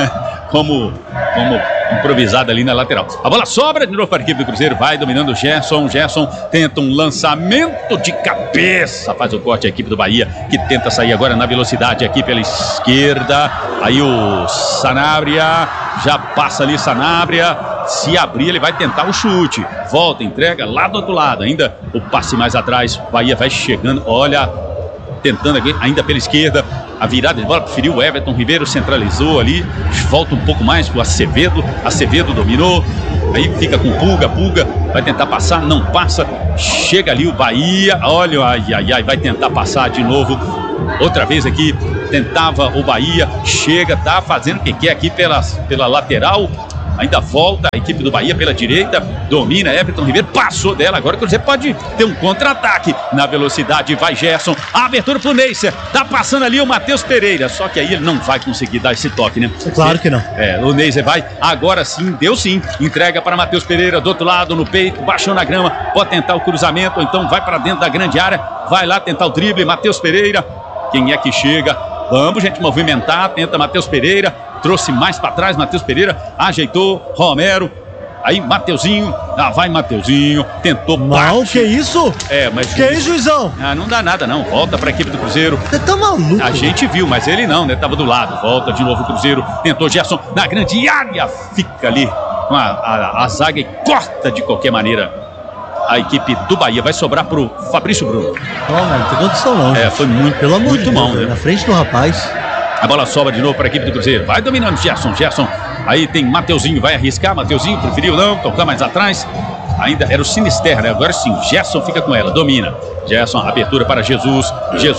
como improvisado ali na lateral. A bola sobra de novo para a equipe do Cruzeiro, vai dominando o Gerson. Gerson tenta um lançamento de cabeça, faz o corte a equipe do Bahia, que tenta sair agora na velocidade aqui pela esquerda. Aí o Sanabria, já passa ali Sanabria, Se abrir, ele vai tentar o chute. Volta, entrega lá do outro lado. Ainda o passe mais atrás. Bahia vai chegando. Olha, tentando aqui, ainda pela esquerda. A virada de bola preferiu o Everton Ribeiro, centralizou ali. Volta um pouco mais pro Acevedo. Acevedo dominou. Aí fica com Pulga. Pulga vai tentar passar, não passa. Chega ali o Bahia. Olha, ai, vai tentar passar de novo. Outra vez aqui, tentava o Bahia. Chega, tá fazendo o que quer aqui pela lateral. Ainda volta a equipe do Bahia pela direita. Domina Everton Ribeiro. Passou dela. Agora o Cruzeiro pode ter um contra-ataque. Na velocidade vai Gerson. A abertura pro Neiser. Tá passando ali o Matheus Pereira. Só que aí ele não vai conseguir dar esse toque, né? Claro que não. O Neiser vai. Agora sim, deu sim. Entrega para Matheus Pereira. Do outro lado, no peito. Baixou na grama. Pode tentar o cruzamento. Ou então vai para dentro da grande área. Vai lá tentar o drible. Matheus Pereira. Quem é que chega? Vamos, gente, movimentar. Tenta Matheus Pereira. Trouxe mais para trás, Matheus Pereira, ajeitou, Romero, aí Mateuzinho, vai Mateuzinho, tentou mal, que isso? Mas... Que isso, juizão? Não dá nada não, volta para a equipe do Cruzeiro. Você tá maluco? A gente viu, mas ele não, né, tava do lado, volta de novo o Cruzeiro, tentou Gerson na grande área, fica ali com a zaga e corta de qualquer maneira. A equipe do Bahia vai sobrar pro Fabrício Bruno. Não tem condição não. Foi muito, pelo amor muito de mal, Deus, né? Na frente do rapaz. A bola sobra de novo para a equipe do Cruzeiro. Vai dominando Gerson. Aí tem Mateuzinho, vai arriscar. Mateuzinho preferiu não, tocar mais atrás. Ainda era o Sinisterra, né? Agora sim, Gerson fica com ela, domina. Gerson, abertura para Jesus,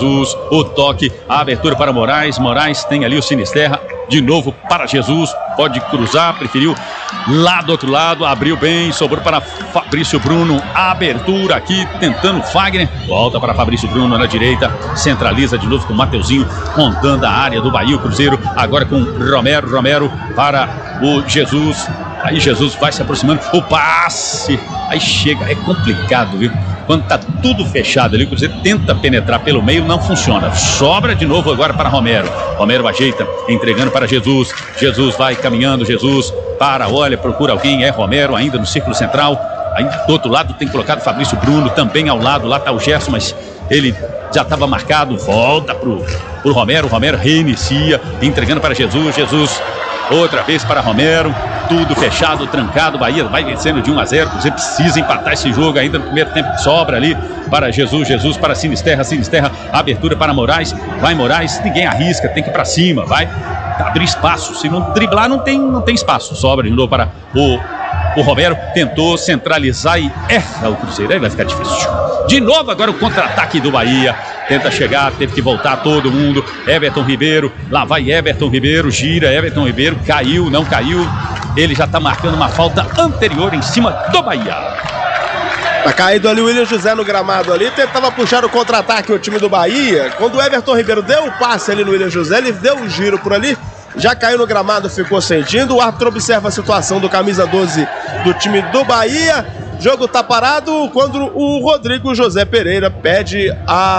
o toque, a abertura para Moraes. Moraes tem ali o Sinisterra. De novo para Jesus, pode cruzar, preferiu lá do outro lado, abriu bem, sobrou para Fabrício Bruno, a abertura aqui, tentando Fagner, volta para Fabrício Bruno na direita, centraliza de novo com o Mateuzinho, rondando a área do Bahia, o Cruzeiro, agora com Romero para o Jesus, aí Jesus vai se aproximando, o passe, aí chega, é complicado, viu? Quando tá tudo fechado ali, o Cruzeiro tenta penetrar pelo meio, não funciona. Sobra de novo agora para Romero. Romero ajeita, entregando para Jesus. Jesus vai caminhando, Jesus olha, procura alguém, é Romero ainda no círculo central. Aí do outro lado tem colocado Fabrício Bruno, também ao lado, lá tá o Gerson, mas ele já estava marcado, volta pro Romero. Romero reinicia, entregando para Jesus. Outra vez para Romero, tudo fechado, trancado, Bahia vai vencendo de 1-0, você precisa empatar esse jogo ainda no primeiro tempo, sobra ali para Jesus para Sinisterra, abertura para Moraes, vai Moraes, ninguém arrisca, tem que ir para cima, vai abrir espaço, se não driblar não tem espaço, sobra de novo para o Romero, tentou centralizar e erra o Cruzeiro, aí vai ficar difícil. De novo agora o contra-ataque do Bahia, tenta chegar, teve que voltar todo mundo, Everton Ribeiro, lá vai Everton Ribeiro, gira, Everton Ribeiro, caiu, não caiu, ele já tá marcando uma falta anterior em cima do Bahia. Tá caído ali o William José no gramado ali, tentava puxar o contra-ataque o time do Bahia, quando o Everton Ribeiro deu o passe ali no William José, ele deu um giro por ali, já caiu no gramado, ficou sentindo, o árbitro observa a situação do camisa 12 do time do Bahia. Jogo tá parado quando o Rodrigo José Pereira pede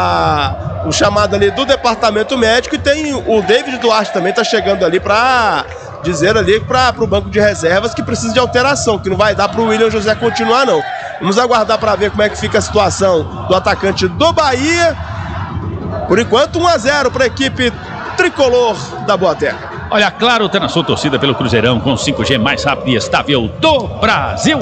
o chamado ali do departamento médico, e tem o David Duarte também, tá chegando ali pra dizer ali pro banco de reservas que precisa de alteração, que não vai dar pro William José continuar não. Vamos aguardar para ver como é que fica a situação do atacante do Bahia. Por enquanto 1-0 para a equipe tricolor da Boa Terra. Olha, Claro tá na sua torcida pelo Cruzeirão com 5G mais rápido e estável do Brasil.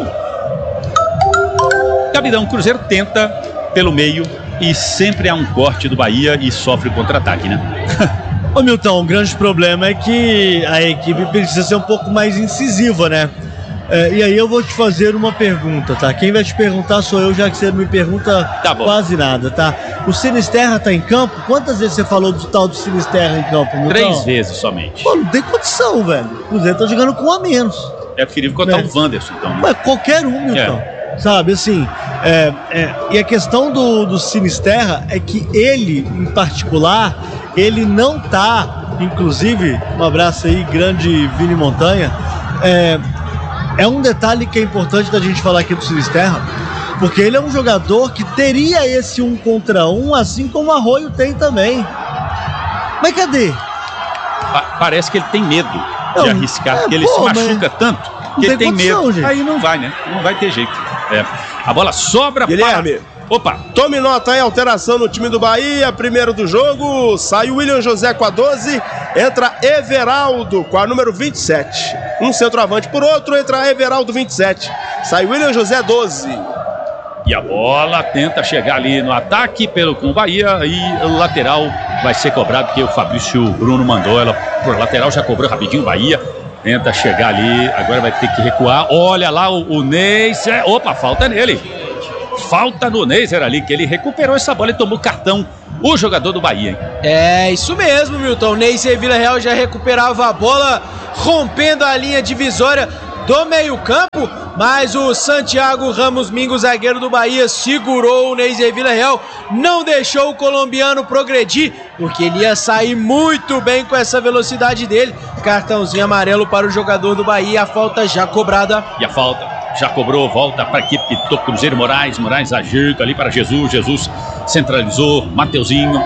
Capitão, o Cruzeiro tenta pelo meio e sempre há um corte do Bahia e sofre contra-ataque, né? Ô Milton, o grande problema é que a equipe precisa ser um pouco mais incisiva, né? E aí eu vou te fazer uma pergunta, tá? Quem vai te perguntar sou eu, já que você não me pergunta quase nada, tá? O Sinisterra tá em campo? Quantas vezes você falou do tal do Sinisterra em campo, Milton? 3 vezes somente. Pô, não tem condição, velho. O Cruzeiro tá jogando com um a menos. É preferível contar o Wanderson, então. Mas qualquer um, Milton. Sabe, assim, e a questão do Sinisterra é que ele, em particular, ele não tá, inclusive, um abraço aí, grande Vini Montanha, é um detalhe que é importante da gente falar aqui do Sinisterra, porque ele é um jogador que teria esse 1 contra 1, assim como o Arroio tem também. Mas cadê? Parece que ele tem medo de arriscar, porque ele se machuca tanto que ele tem medo. Gente. Aí não vai, né? Não vai ter jeito. A bola sobra Guilherme. Opa! Tome nota aí, alteração no time do Bahia, primeiro do jogo, sai o William José com a 12, entra Everaldo com a número 27. Um centroavante por outro, entra Everaldo 27. Sai William José 12. E a bola tenta chegar ali no ataque com o Bahia e o lateral vai ser cobrado porque o Fabrício Bruno mandou ela por lateral, já cobrou rapidinho o Bahia. Tenta chegar ali, agora vai ter que recuar. Olha lá o Neiser. Opa, falta nele. Falta no Neiser ali, que ele recuperou essa bola e tomou cartão. O jogador do Bahia, hein? É, isso mesmo, Milton. Neiser Villarreal já recuperava a bola, rompendo a linha divisória do meio-campo, mas o Santiago Ramos Mingo, zagueiro do Bahia, segurou o Neiser Villarreal, não deixou o colombiano progredir, porque ele ia sair muito bem com essa velocidade dele. Cartãozinho amarelo para o jogador do Bahia, a falta já cobrada. E a falta já cobrou, volta para a equipe do Cruzeiro. Moraes ajeita ali para Jesus centralizou, Mateuzinho,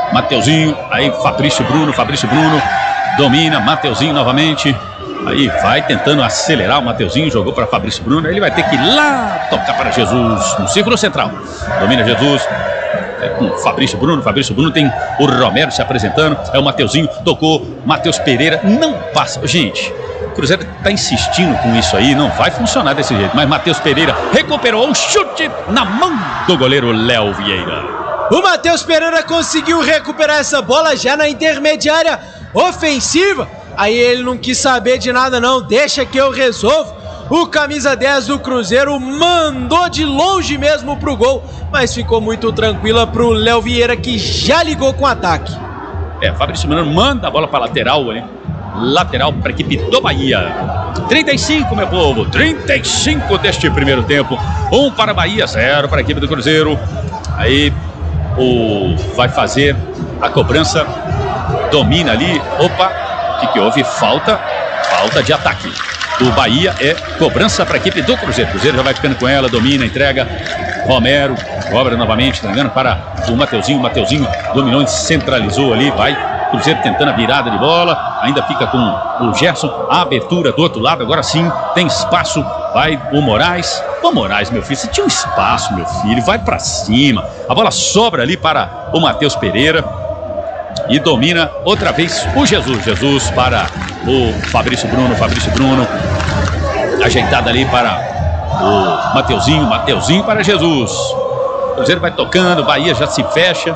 aí Fabrício Bruno, domina, Mateuzinho novamente. Aí vai tentando acelerar o Mateuzinho, jogou para Fabrício Bruno, ele vai ter que ir lá tocar para Jesus, no círculo central. Domina Jesus, com Fabrício Bruno tem o Romero se apresentando, é o Mateuzinho, tocou, Matheus Pereira, não passa. Gente, o Cruzeiro está insistindo com isso aí, não vai funcionar desse jeito, mas Matheus Pereira recuperou um chute na mão do goleiro Léo Vieira. O Matheus Pereira conseguiu recuperar essa bola já na intermediária ofensiva. Aí ele não quis saber de nada não, deixa que eu resolvo. O camisa 10 do Cruzeiro mandou de longe mesmo pro gol, mas ficou muito tranquila pro Léo Vieira, que já ligou com o ataque. Fabrício Bruno manda a bola para lateral ali. Lateral para a equipe do Bahia. 35, meu povo, 35 deste primeiro tempo. 1 para a Bahia, 0 para a equipe do Cruzeiro. Aí vai fazer a cobrança, domina ali, opa. O que houve? Falta de ataque. O Bahia cobrança para a equipe do Cruzeiro. O Cruzeiro já vai ficando com ela, domina, entrega. Romero cobra novamente, entregando para o Mateuzinho. Mateuzinho dominou e centralizou ali. Vai Cruzeiro tentando a virada de bola. Ainda fica com o Gerson. A abertura do outro lado. Agora sim tem espaço. Vai o Moraes. Ô Moraes, meu filho, você tinha um espaço, meu filho. Vai para cima. A bola sobra ali para o Matheus Pereira. E domina outra vez o Jesus para o Fabrício Bruno, ajeitada ali para o Mateuzinho para Jesus. O Cruzeiro vai tocando, Bahia já se fecha.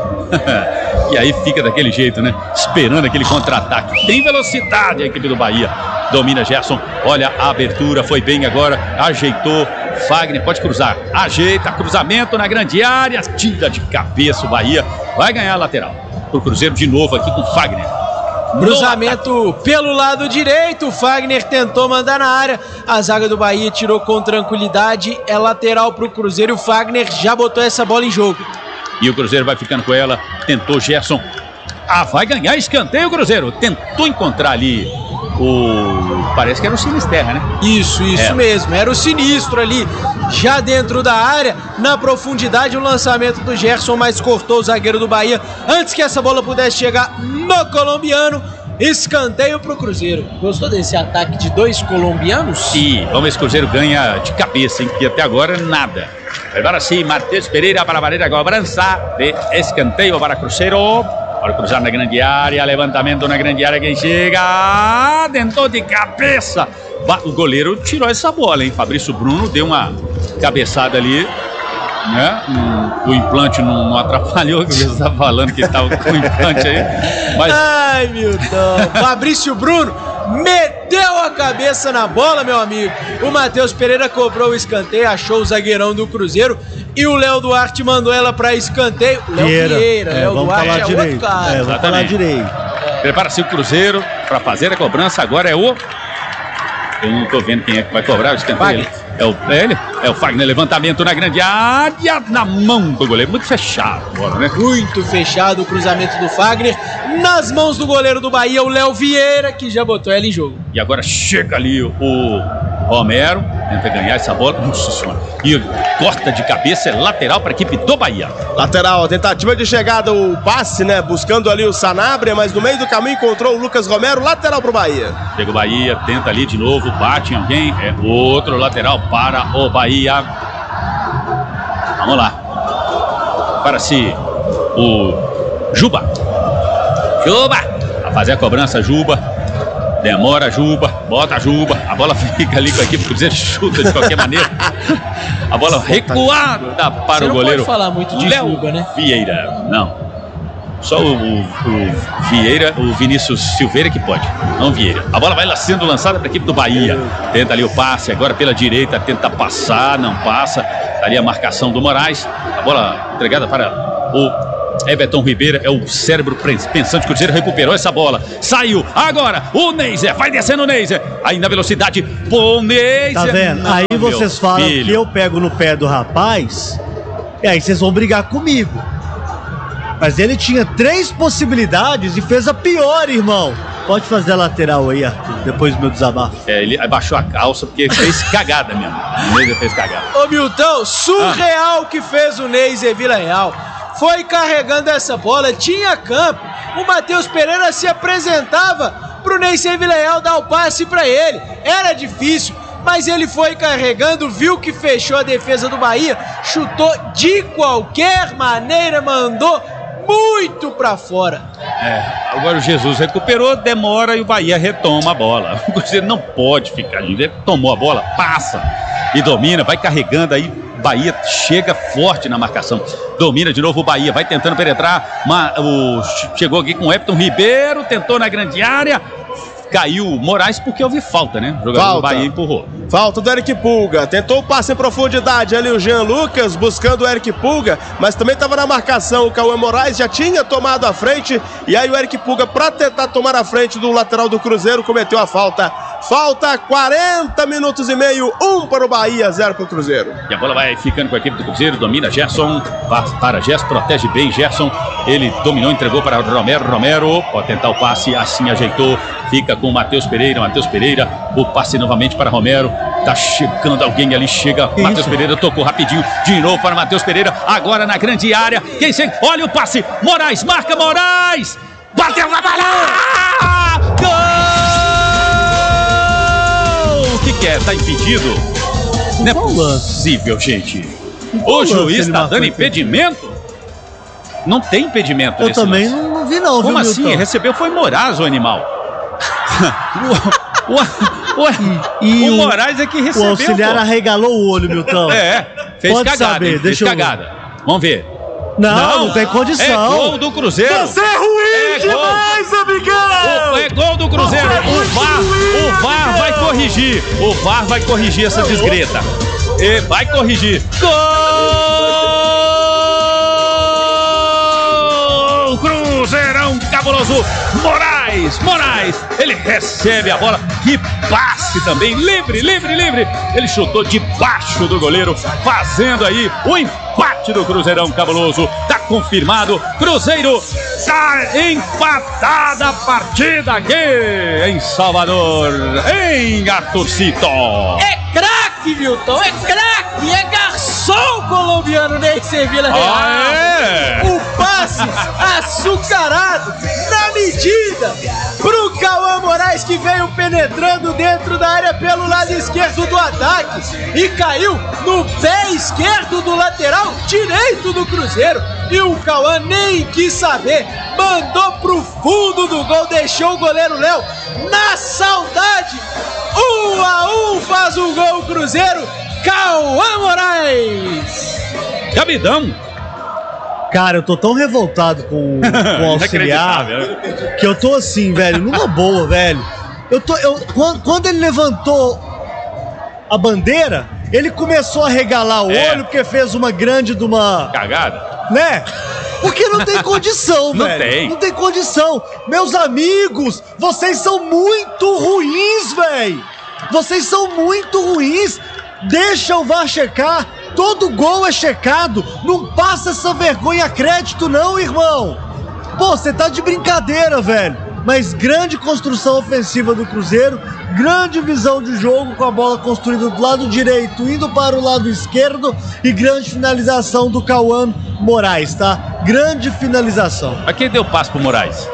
E aí fica daquele jeito, né? Esperando aquele contra-ataque. Tem velocidade a equipe do Bahia. Domina Gerson, olha a abertura, foi bem agora, ajeitou. Fagner pode cruzar, ajeita, cruzamento na grande área, tira de cabeça o Bahia, vai ganhar a lateral. O Cruzeiro de novo aqui com Fagner. Cruzamento pelo lado direito, Fagner tentou mandar na área, a zaga do Bahia tirou com tranquilidade, é lateral para o Cruzeiro, o Fagner já botou essa bola em jogo. E o Cruzeiro vai ficando com ela, tentou Gerson, vai ganhar escanteio o Cruzeiro, tentou encontrar ali parece que era o Sinisterra, né? Isso mesmo, era o Sinistro ali, já dentro da área, na profundidade, o lançamento do Gerson, mas cortou o zagueiro do Bahia, antes que essa bola pudesse chegar no colombiano. Escanteio pro Cruzeiro. Gostou desse ataque de 2 colombianos? Sim, vamos ver se o Cruzeiro ganha de cabeça, hein? Que até agora nada. Agora sim, Matheus Pereira para a barreira, cobrança de escanteio para Cruzeiro. Para cruzar na grande área, levantamento na grande área, quem chega, tentou de cabeça. O goleiro tirou essa bola, hein? Fabrício Bruno deu uma cabeçada ali, né? O implante não atrapalhou, que você estava falando que estava com o implante aí. Mas... Ai, Milton, Fabrício Bruno meteu a cabeça na bola, meu amigo. O Matheus Pereira cobrou o escanteio, achou o zagueirão do Cruzeiro e o Léo Duarte mandou ela para escanteio. Léo Vieira, Léo Duarte é direito. Outro cara. Vamos falar direito. Prepara-se o Cruzeiro para fazer a cobrança. Agora é o... Eu não tô vendo quem é que vai cobrar o escanteio. É o Fagner, levantamento na grande área, na mão do goleiro, muito fechado agora, né? Muito fechado o cruzamento do Fagner, nas mãos do goleiro do Bahia, o Léo Vieira, que já botou ela em jogo. E agora chega ali o Romero, tenta ganhar essa bola, nossa senhora, e corta de cabeça, é lateral para a equipe do Bahia. Lateral, a tentativa de chegada, o passe, né, buscando ali o Sanabria, mas no meio do caminho encontrou o Lucas Romero, lateral para o Bahia. Chega o Bahia, tenta ali de novo, bate em alguém, é outro lateral para o Bahia. Vamos lá. Para-se o Juba. fazer a cobrança, Juba. Demora, Juba, bota a Juba. A bola fica ali com a equipe do Cruzeiro, chuta de qualquer maneira. A bola recuada para o goleiro. Não pode falar muito de Juba, né? Vieira, não. Só o Vieira, o Vinícius Silveira que pode, não Vieira. A bola vai sendo lançada para a equipe do Bahia. Tenta ali o passe, agora pela direita, tenta passar, não passa. Ali a marcação do Moraes. A bola entregada para o Everton Ribeiro, é o cérebro pensante. Cruzeiro recuperou essa bola. Saiu, agora o Neiser, vai descendo o Neiser. Aí na velocidade, pô, Neiser. Tá vendo? Não, aí vocês falam filho, que eu pego no pé do rapaz, e aí vocês vão brigar comigo. Mas ele tinha 3 possibilidades e fez a pior, irmão. Pode fazer a lateral aí, Arthur, depois do meu desabafo. Ele abaixou a calça porque fez cagada mesmo. O Neiser fez cagada. Ô Milton, surreal que fez o Neiser Vila Real. Foi carregando essa bola, tinha campo. O Matheus Pereira se apresentava pro Neiser Vila Real dar o passe pra ele. Era difícil, mas ele foi carregando, viu que fechou a defesa do Bahia, chutou de qualquer maneira, mandou muito pra fora. Agora o Jesus recuperou, demora e o Bahia retoma a bola. O Cruzeiro não pode ficar ali, ele tomou a bola, passa e domina, vai carregando aí. Bahia chega forte na marcação, domina de novo o Bahia, vai tentando penetrar, chegou aqui com o Everton Ribeiro, tentou na grande área. Caiu o Moraes porque houve falta, né? O jogador do Bahia empurrou. Falta do Eric Pulga. Tentou o passe em profundidade ali o Jean Lucas, buscando o Eric Pulga, mas também estava na marcação. O Cauã Moraes já tinha tomado a frente. E aí o Eric Pulga, para tentar tomar a frente do lateral do Cruzeiro, cometeu a falta. Falta 40 minutos e meio, 1 para o Bahia, 0 para o Cruzeiro. E a bola vai ficando com a equipe do Cruzeiro, domina Gerson, para Gerson, protege bem Gerson. Ele dominou, entregou para Romero, pode tentar o passe, assim ajeitou. Fica com o Matheus Pereira, o passe novamente para Romero. Tá chegando alguém ali, chega Matheus Pereira, tocou rapidinho, de novo para Matheus Pereira, agora na grande área. Quem chega? Olha o passe, Moraes, marca Moraes! Bateu na bola! Gol! O que é? Tá impedido? Não é possível, gente. O juiz tá dando impedimento? Não tem impedimento nesse lance. Eu também não vi não. Como assim? Recebeu foi Moraes, o animal. O Moraes é que recebeu. O auxiliar arregalou o olho, Milton. Fez Pode cagada. Saber, fez cagada. Vamos ver. Não tem condição. É gol do Cruzeiro. Você é ruim demais, amigão. É gol do Cruzeiro. O VAR vai corrigir. O VAR vai corrigir essa desgreta. Vai corrigir. Gol! Cruzeirão cabuloso. Moraes, ele recebe a bola, que passe também, livre, ele chutou debaixo do goleiro, fazendo aí o empate do Cruzeirão cabuloso. Tá confirmado, Cruzeiro tá empatada a partida aqui em Salvador, em Arthurcito. É craque, Milton, é craque, é garçom colombiano Neiser Vila Real. O passe açucarado, na medida, pro Cauã Moraes, que veio penetrando dentro da área pelo lado esquerdo do ataque e caiu no pé esquerdo do lateral direito do Cruzeiro. E o Cauã nem quis saber, mandou pro fundo do gol, deixou o goleiro Léo na saudade. 1-1 faz o gol o Cruzeiro, Cauã Moraes. Capitão. Cara, eu tô tão revoltado com o auxiliar que eu tô assim, velho, numa boa, velho. Quando ele levantou a bandeira, ele começou a regalar o olho porque fez uma grande de uma... cagada. Né? Porque não tem condição, velho. Não tem condição. Meus amigos, vocês são muito ruins, velho. Vocês são muito ruins. Deixa o VAR checar. Todo gol é checado. Não passa essa vergonha a crédito, não, irmão. Pô, você tá de brincadeira, velho. Mas grande construção ofensiva do Cruzeiro, grande visão de jogo com a bola construída do lado direito, indo para o lado esquerdo, e grande finalização do Cauã Moraes, tá? Grande finalização. Mas quem deu passe pro Moraes?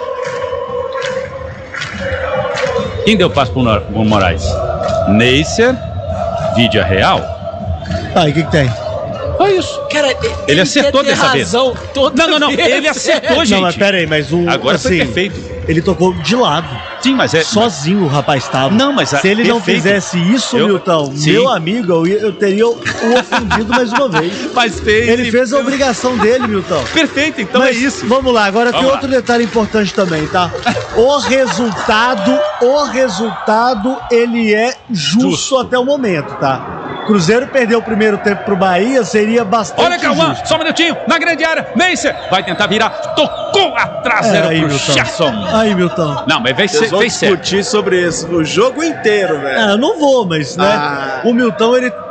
Quem deu passe pro Moraes? Neiser, Vídea Real. Aí, o que tem? É isso. Cara, ele acertou dessa vez. Não, ele acertou, gente. Não, mas pera aí, mas agora assim, foi perfeito. ele tocou de lado. Sim, mas é... Sozinho o rapaz estava. Não, mas... Se ele não fizesse isso, Milton, meu amigo, eu teria o ofendido mais uma vez. Mas fez... Ele fez a obrigação dele, Milton. Perfeito, então mas é isso. Vamos lá, agora tem outro detalhe importante também, tá? O resultado, ele é justo até o momento, tá? Cruzeiro perdeu o primeiro tempo pro Bahia, seria bastante Olha, Cauã, justo. só um minutinho, na grande área, Neisser vai tentar virar, tocou a traseira pro Gerson. Aí, Milton. Não, mas Vocês vão discutir sobre isso o jogo inteiro, velho. Eu não vou, mas, né, o Milton, ele